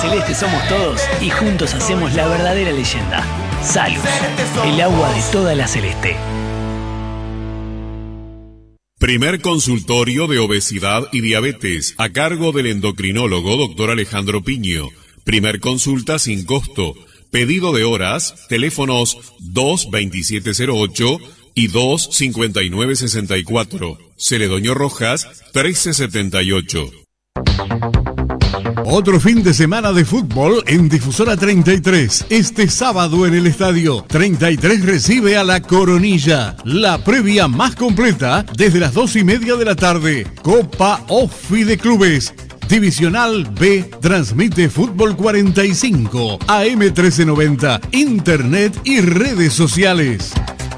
Celeste somos todos y juntos hacemos la verdadera leyenda. Salus, el agua de toda la Celeste. Primer consultorio de obesidad y diabetes a cargo del endocrinólogo Dr. Alejandro Piño. Primer consulta sin costo. Pedido de horas, teléfonos 22708 y 25964. Celedonio Rojas, 1378. Otro fin de semana de fútbol en Difusora 33. Este sábado en el estadio 33 recibe a la Coronilla. La previa más completa desde las 2:30 de la tarde. Copa OFI de Clubes. Divisional B transmite Fútbol 45, AM 1390, Internet y redes sociales.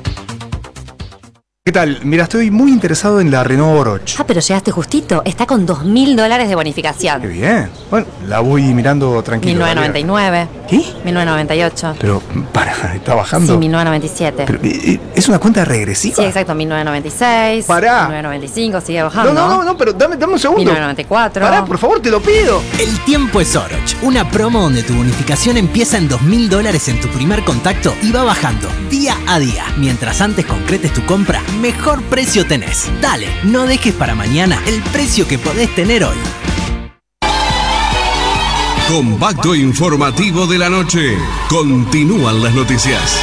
¿Qué tal? Mira, estoy muy interesado en la Renault Oroch. Ah, pero llegaste justito. Está con $2.000 de bonificación. Qué bien. Bueno, la voy mirando tranquilo. 1999. ¿Qué? 1998. Pero, ¿está bajando? Sí, 1997. Pero, ¿es una cuenta regresiva? Sí, exacto. 1996. Pará. 1995, sigue bajando. No, pero dame un segundo. 1994. Pará, por favor, te lo pido. El tiempo es Oroch. Una promo donde tu bonificación empieza en $2.000 en tu primer contacto y va bajando día a día. Mientras antes concretes tu compra, mejor precio tenés. Dale, no dejes para mañana el precio que podés tener hoy. Compacto informativo de la noche. Continúan las noticias.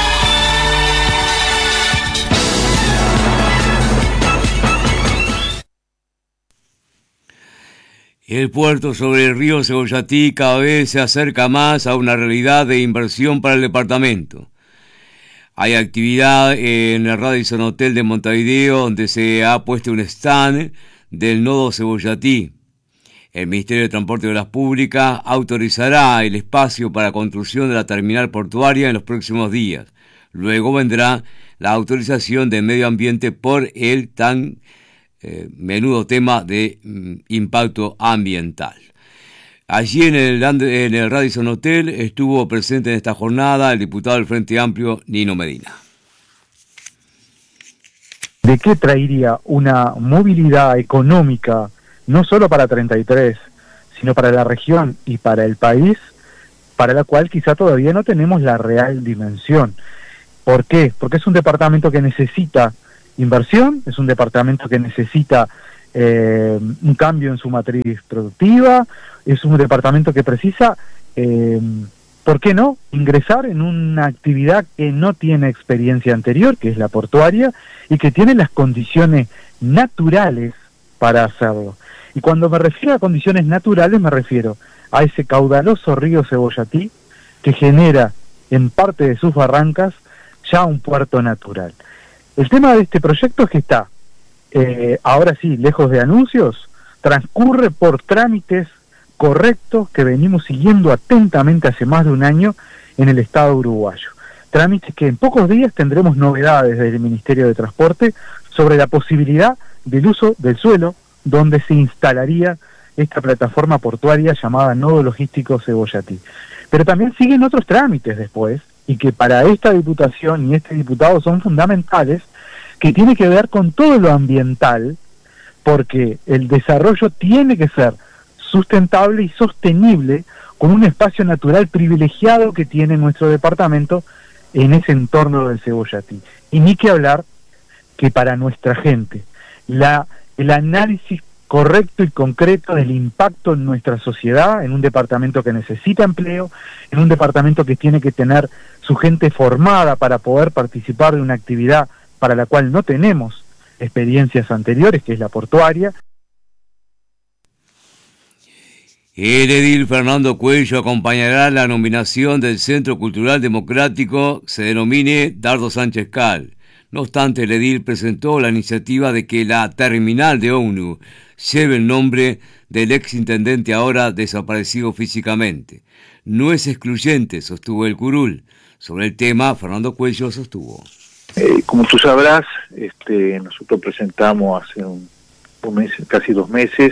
El puerto sobre el río Cebollatí cada vez se acerca más a una realidad de inversión para el departamento. Hay actividad en el Radisson Hotel de Montevideo, donde se ha puesto un stand del nodo Cebollatí. El Ministerio de Transporte de Obras Públicas autorizará el espacio para construcción de la terminal portuaria en los próximos días. Luego vendrá la autorización de Medio Ambiente por el tan menudo tema de impacto ambiental. Allí en el Radisson Hotel estuvo presente en esta jornada el diputado del Frente Amplio, Nino Medina. ¿De qué traería una movilidad económica, no solo para 33, sino para la región y para el país, para la cual quizá todavía no tenemos la real dimensión? ¿Por qué? Porque es un departamento que necesita inversión, es un departamento que necesita un cambio en su matriz productiva, es un departamento que precisa, ¿por qué no?, ingresar en una actividad que no tiene experiencia anterior, que es la portuaria, y que tiene las condiciones naturales para hacerlo. Y cuando me refiero a condiciones naturales, me refiero a ese caudaloso río Cebollatí que genera en parte de sus barrancas ya un puerto natural. El tema de este proyecto es que está, ahora sí, lejos de anuncios, transcurre por trámites correctos que venimos siguiendo atentamente hace más de un año en el Estado uruguayo. Trámites que en pocos días tendremos novedades del Ministerio de Transporte sobre la posibilidad del uso del suelo donde se instalaría esta plataforma portuaria llamada Nodo Logístico Cebollatí. Pero también siguen otros trámites después, y que para esta diputación y este diputado son fundamentales, que tiene que ver con todo lo ambiental, porque el desarrollo tiene que ser sustentable y sostenible con un espacio natural privilegiado que tiene nuestro departamento en ese entorno del Cebollatí. Y ni que hablar que para nuestra gente el análisis correcto y concreto del impacto en nuestra sociedad, en un departamento que necesita empleo, en un departamento que tiene que tener su gente formada para poder participar de una actividad para la cual no tenemos experiencias anteriores, que es la portuaria. El edil Fernando Cuello acompañará la nominación del Centro Cultural Democrático, se denomine Dardo Sánchez Cal. No obstante, el edil presentó la iniciativa de que la terminal de ómnibus lleve el nombre del exintendente ahora desaparecido físicamente. No es excluyente, sostuvo el curul. Sobre el tema, Fernando Cuello sostuvo. Como tú sabrás, nosotros presentamos hace un mes, casi 2 meses,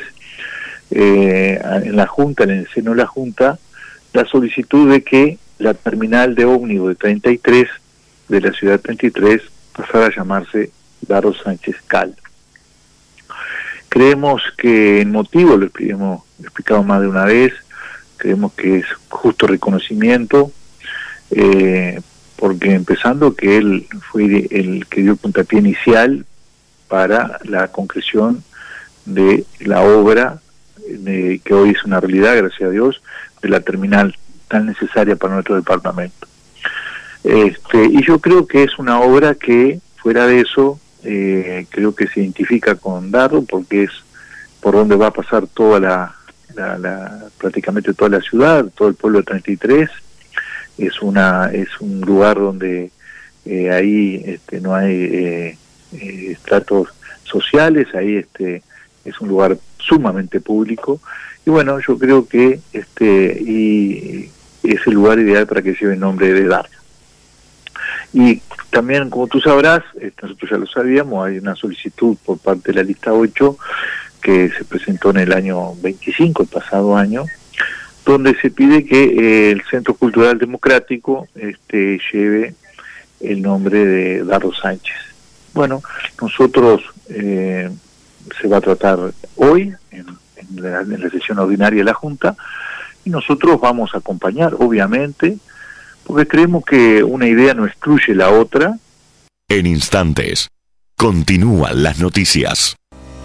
en la Junta, en el seno de la Junta, la solicitud de que la terminal de ómnibus de 33, de la ciudad 33, pasara a llamarse Dardo Sánchez Cal. Creemos que el motivo, lo hemos explicado más de una vez, creemos que es justo reconocimiento, porque empezando que él fue el que dio el puntapié inicial para la concreción de la obra que hoy es una realidad, gracias a Dios, de la terminal tan necesaria para nuestro departamento. Y yo creo que es una obra que, fuera de eso, creo que se identifica con Dardo, porque es por donde va a pasar toda prácticamente toda la ciudad, todo el pueblo de 33. Es un lugar donde ahí no hay estratos sociales, ahí es un lugar sumamente público, y bueno, yo creo que y es el lugar ideal para que lleve el nombre de Dardo. Y también, como tú sabrás, nosotros ya lo sabíamos, hay una solicitud por parte de la lista 8 que se presentó en el año 25, el pasado año, donde se pide que el Centro Cultural Democrático lleve el nombre de Dardo Sánchez. Bueno, nosotros se va a tratar hoy en la sesión ordinaria de la Junta, y nosotros vamos a acompañar, obviamente, porque creemos que una idea no excluye la otra. En instantes, continúan las noticias.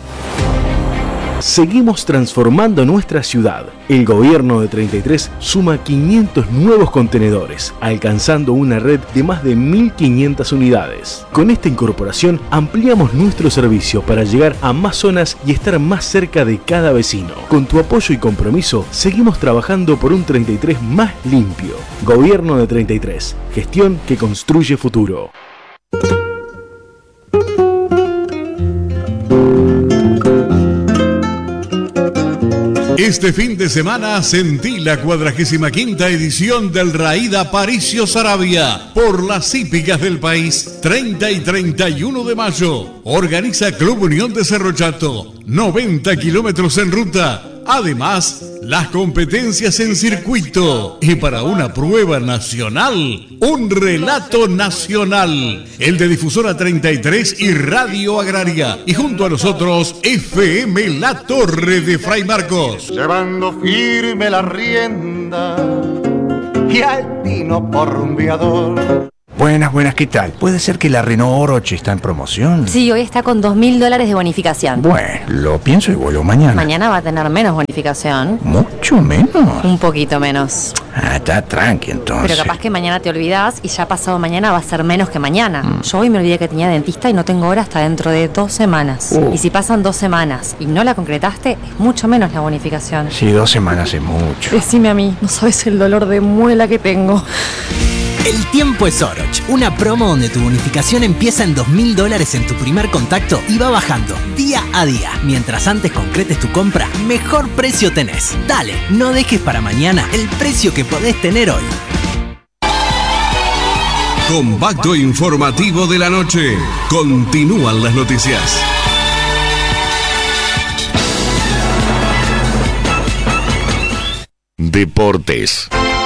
Seguimos transformando nuestra ciudad. El gobierno de 33 suma 500 nuevos contenedores, alcanzando una red de más de 1.500 unidades. Con esta incorporación ampliamos nuestro servicio para llegar a más zonas y estar más cerca de cada vecino. Con tu apoyo y compromiso, seguimos trabajando por un 33 más limpio. Gobierno de 33, gestión que construye futuro. Este fin de semana sentí la 45ª edición del Raída Aparicio Saravia por las hípicas del país, 30 y 31 de mayo. Organiza Club Unión de Cerro Chato, 90 kilómetros en ruta. Además, las competencias en circuito y para una prueba nacional, un relato nacional, el de Difusora 33 y Radio Agraria, y junto a nosotros FM La Torre de Fray Marcos. Llevando firme la rienda y al tino por rumbeador. Buenas, ¿qué tal? ¿Puede ser que la Renault Oroch está en promoción? Sí, hoy está con $2.000 de bonificación. Bueno, lo pienso y vuelo mañana. Mañana va a tener menos bonificación. ¿Mucho menos? Un poquito menos. Está tranqui entonces. Pero capaz que mañana te olvidás y ya pasado mañana va a ser menos que mañana. Yo hoy me olvidé que tenía dentista y no tengo hora hasta dentro de 2 semanas. Y si pasan 2 semanas y no la concretaste, es mucho menos la bonificación. Sí, 2 semanas es mucho. Decime a mí, no sabes el dolor de muela que tengo. El tiempo es Oroch, una promo donde tu bonificación empieza en $2.000 en tu primer contacto y va bajando día a día. Mientras antes concretes tu compra, mejor precio tenés. Dale, no dejes para mañana el precio que podés tener hoy. Compacto informativo de la noche. Continúan las noticias. Deportes.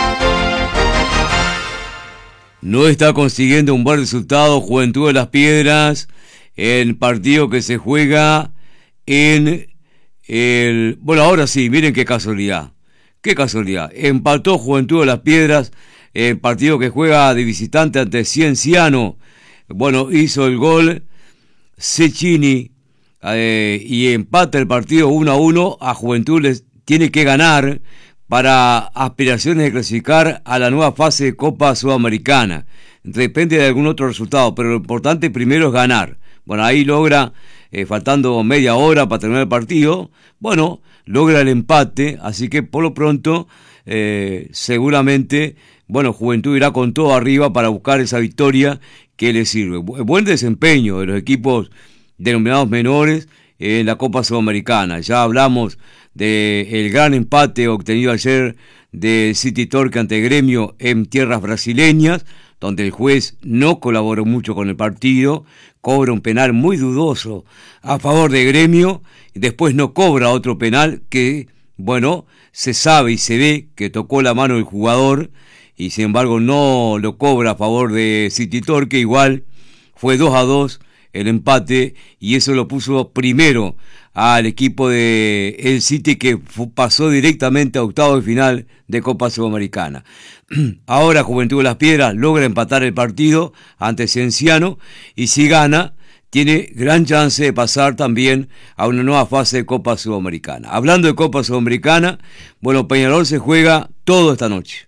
No está consiguiendo un buen resultado Juventud de las Piedras en partido que se juega en el... Bueno, ahora sí, miren qué casualidad. Qué casualidad. Empató Juventud de las Piedras en partido que juega de visitante ante Cienciano. Bueno, hizo el gol Cecchini y empata el partido 1-1. A Juventud les tiene que ganar para aspiraciones de clasificar a la nueva fase de Copa Sudamericana. Depende de algún otro resultado, pero lo importante primero es ganar. Bueno, ahí logra, faltando media hora para terminar el partido, bueno, logra el empate, así que por lo pronto, seguramente, bueno, Juventud irá con todo arriba para buscar esa victoria que le sirve. Buen desempeño de los equipos denominados menores en la Copa Sudamericana. Ya hablamos del gran empate obtenido ayer de City Torque ante Gremio en tierras brasileñas, donde el juez no colaboró mucho con el partido, cobra un penal muy dudoso a favor de Gremio, y después no cobra otro penal que, bueno, se sabe y se ve que tocó la mano del jugador, y sin embargo no lo cobra a favor de City Torque. Igual fue 2-2 el empate, y eso lo puso primero al equipo de el City, que pasó directamente a octavos de final de Copa Sudamericana. Ahora Juventud de las Piedras logra empatar el partido ante Cienciano, y si gana tiene gran chance de pasar también a una nueva fase de Copa Sudamericana. Hablando de Copa Sudamericana, bueno, Peñarol se juega todo esta noche.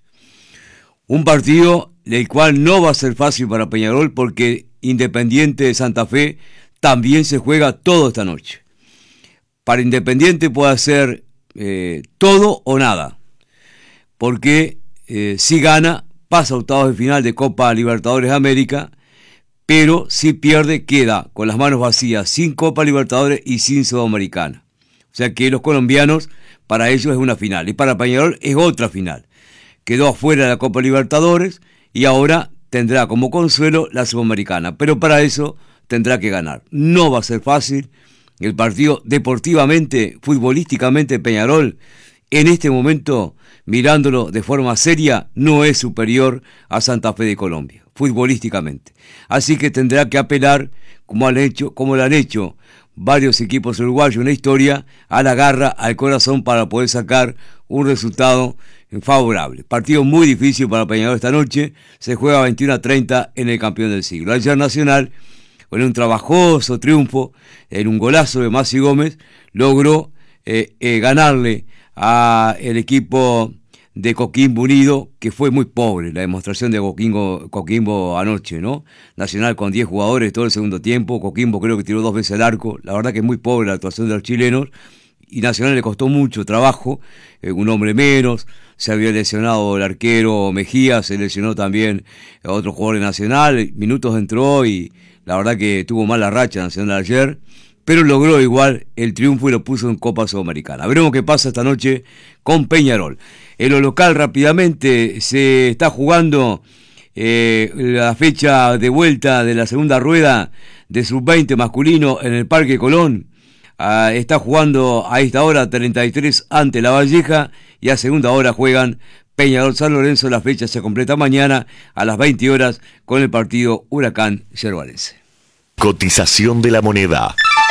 Un partido el cual no va a ser fácil para Peñarol, porque Independiente de Santa Fe también se juega todo esta noche. Para Independiente puede ser todo o nada, porque si gana pasa a octavos de final de Copa Libertadores de América, pero si pierde queda con las manos vacías, sin Copa Libertadores y sin Sudamericana. O sea que los colombianos, para ellos es una final, y para Peñarol es otra final. Quedó afuera de la Copa Libertadores y ahora tendrá como consuelo la Sudamericana, pero para eso tendrá que ganar. No va a ser fácil. El partido deportivamente, futbolísticamente, Peñarol, en este momento, mirándolo de forma seria, no es superior a Santa Fe de Colombia, futbolísticamente. Así que tendrá que apelar, como lo han hecho varios equipos uruguayos en la historia, a la garra, al corazón, para poder sacar un resultado favorable. Partido muy difícil para Peñarol esta noche. Se juega a 21:30 en el campeón del siglo. Ayer Nacional, con un trabajoso triunfo, en un golazo de Masi Gómez, logró ganarle al equipo de Coquimbo Unido, que fue muy pobre la demostración de Coquimbo anoche, ¿no? Nacional con 10 jugadores todo el segundo tiempo. Coquimbo creo que tiró 2 veces el arco. La verdad que es muy pobre la actuación de los chilenos, y Nacional le costó mucho trabajo, un hombre menos. Se había lesionado el arquero Mejía, se lesionó también otro jugador de Nacional, minutos entró, y la verdad que tuvo mala racha Nacional ayer, pero logró igual el triunfo y lo puso en Copa Sudamericana. Veremos qué pasa esta noche con Peñarol. En lo local, rápidamente, se está jugando la fecha de vuelta de la segunda rueda de Sub-20 masculino en el Parque Colón. Está jugando a esta hora 33 ante La Valleja, y a segunda hora juegan Peñarol San Lorenzo. La fecha se completa mañana a las 20 horas con el partido Huracán Yerbalense. Cotización de la moneda.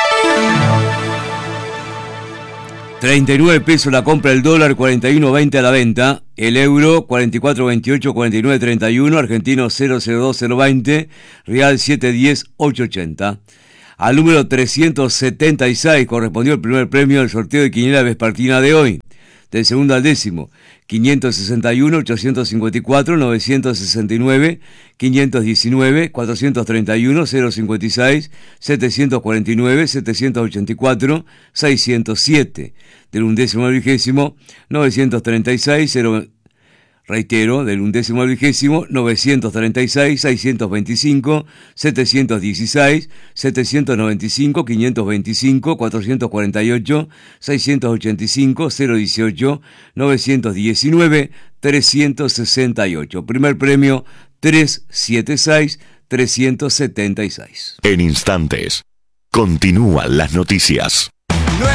39 pesos la compra del dólar, 41.20 a la venta. El euro, 44.28, 49.31. Argentino, 002.020. Real, 7.10, 8.80. Al número 376 correspondió el primer premio del sorteo de quiniela vespertina de hoy. Del segundo al décimo, 561, 854, 969, 519, 431, 056, 749, 784, 607. Del undécimo al vigésimo, 936, del undécimo al vigésimo, 936, 625, 716, 795, 525, 448, 685, 018, 919, 368. Primer premio, 376, 376. En instantes, continúan las noticias.